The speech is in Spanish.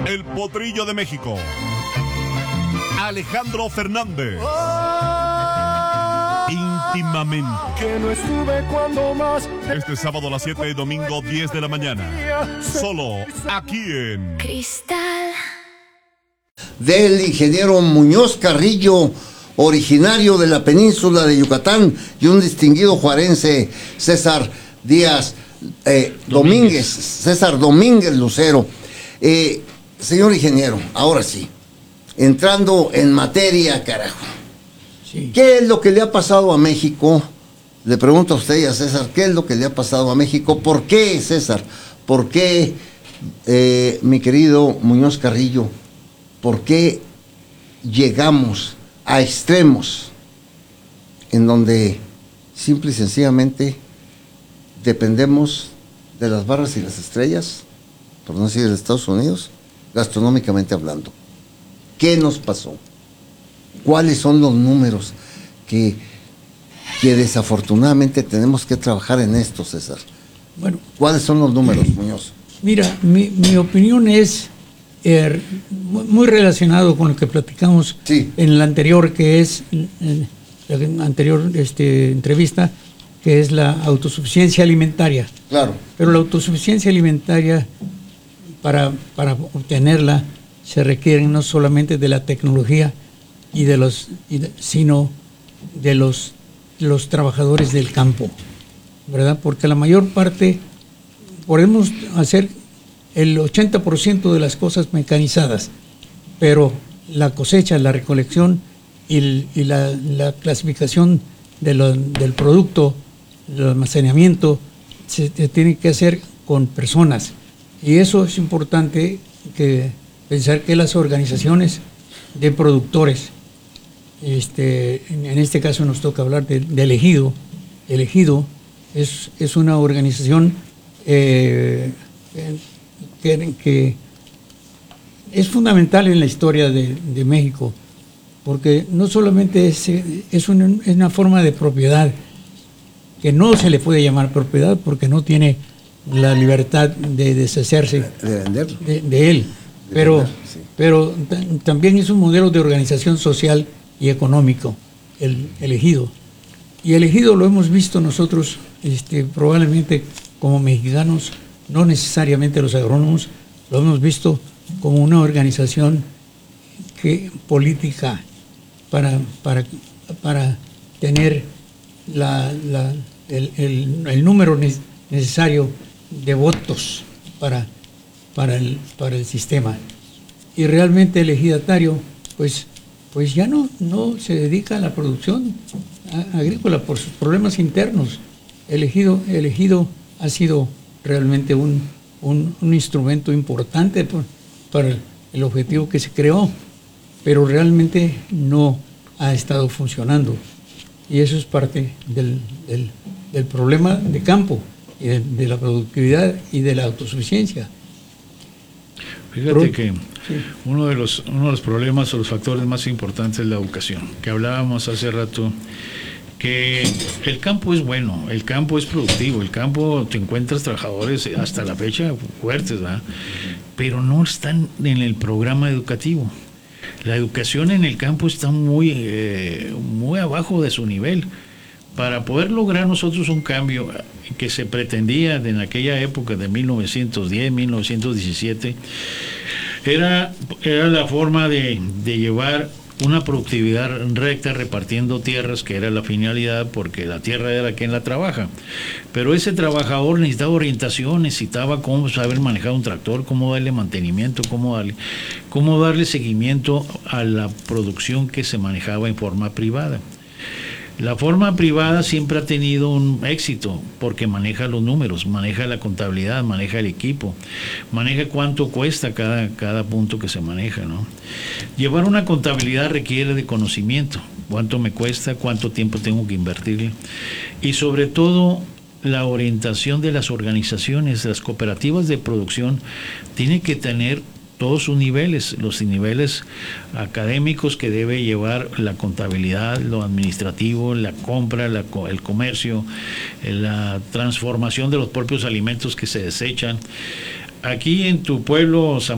El Potrillo de México, Alejandro Fernández. Íntimamente. Que no estuve cuando más. Este sábado a las 7 y domingo 10 de la mañana. Solo aquí en Cristal. Del ingeniero Muñoz Carrillo, originario de la península de Yucatán, y un distinguido juarense, César Díaz Domínguez. César Domínguez Lucero. Señor ingeniero, ahora sí, entrando en materia, carajo. Sí. ¿Qué es lo que le ha pasado a México? Le pregunto a usted y a César, ¿qué es lo que le ha pasado a México? ¿Por qué, César? ¿Por qué, mi querido Muñoz Carrillo? ¿Por qué llegamos a extremos en donde simple y sencillamente dependemos de las barras y las estrellas, por no decir de Estados Unidos, gastronómicamente hablando? ¿Qué nos pasó? ¿Cuáles son los números que desafortunadamente tenemos que trabajar en esto, César? Bueno, ¿cuáles son los números, Muñoz? Mira, mi opinión es muy relacionado con lo que platicamos sí. En la anterior, que es la anterior entrevista, que es la autosuficiencia alimentaria. Claro. Pero la autosuficiencia alimentaria, para obtenerla, se requiere no solamente de la tecnología sino de los trabajadores del campo, ¿verdad? Porque la mayor parte podemos hacer el 80% de las cosas mecanizadas, pero la cosecha, la recolección y la clasificación del producto, el almacenamiento, se tiene que hacer con personas. Y eso es importante, que pensar que las organizaciones de productores, en este caso nos toca hablar del Ejido. El Ejido es una organización que es fundamental en la historia de México, porque no solamente es una forma de propiedad, que no se le puede llamar propiedad porque no tiene la libertad de deshacerse de él, pero también es un modelo de organización social y económico, el Ejido. Y el Ejido lo hemos visto nosotros, probablemente como mexicanos, no necesariamente los agrónomos, lo hemos visto como una organización política para tener el número necesario de votos para el sistema. Y realmente el ejidatario, pues ya no se dedica a la producción agrícola por sus problemas internos. El ejido ha sido realmente un instrumento importante para el objetivo que se creó, pero realmente no ha estado funcionando. Y eso es parte del problema de campo, y de la productividad y de la autosuficiencia. Fíjate que uno de los problemas o los factores más importantes es la educación, que hablábamos hace rato, que el campo es bueno, el campo es productivo, el campo te encuentras trabajadores hasta la fecha fuertes, ¿verdad? Pero no están en el programa educativo. La educación en el campo está muy abajo de su nivel. Para poder lograr nosotros un cambio que se pretendía en aquella época de 1910, 1917, era la forma de llevar una productividad recta repartiendo tierras, que era la finalidad, porque la tierra era quien la trabaja. Pero ese trabajador necesitaba orientación, necesitaba cómo saber manejar un tractor, cómo darle mantenimiento, cómo darle seguimiento a la producción que se manejaba en forma privada. La forma privada siempre ha tenido un éxito porque maneja los números, maneja la contabilidad, maneja el equipo, maneja cuánto cuesta cada punto que se maneja, ¿no? Llevar una contabilidad requiere de conocimiento, cuánto me cuesta, cuánto tiempo tengo que invertirle, y sobre todo la orientación de las organizaciones, las cooperativas de producción tienen que tener todos sus niveles, los niveles académicos que debe llevar la contabilidad, lo administrativo, la compra, el comercio, la transformación de los propios alimentos que se desechan. Aquí en tu pueblo,